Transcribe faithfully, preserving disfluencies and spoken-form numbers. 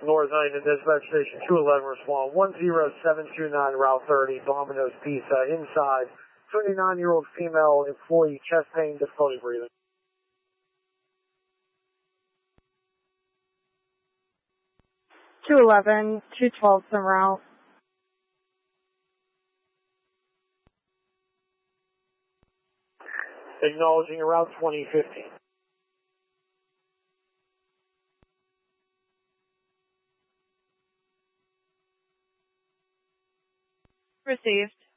North nine to dispatch station two eleven, respond one zero seven two nine, Route thirty, Domino's Pizza, inside, twenty-nine-year-old female employee, chest pain, difficulty breathing. two eleven, two twelve, some route. Acknowledging Route twenty fifteen. Received.